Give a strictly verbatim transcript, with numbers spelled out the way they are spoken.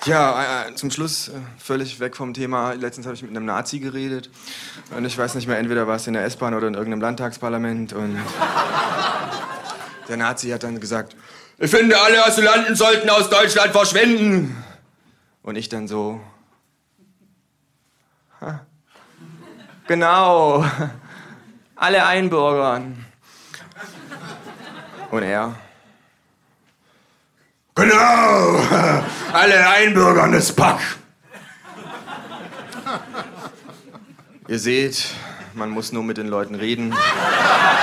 Ja, äh, zum Schluss, äh, völlig weg vom Thema. Letztens habe ich mit einem Nazi geredet. Und ich weiß nicht mehr, entweder war es in der S-Bahn oder in irgendeinem Landtagsparlament. Und der Nazi hat dann gesagt, ich finde, alle Asylanten sollten aus Deutschland verschwinden. Und ich dann so, ha, genau, alle einbürgern. Und er, genau, alle einbürgern das Pack. Ihr seht, man muss nur mit den Leuten reden.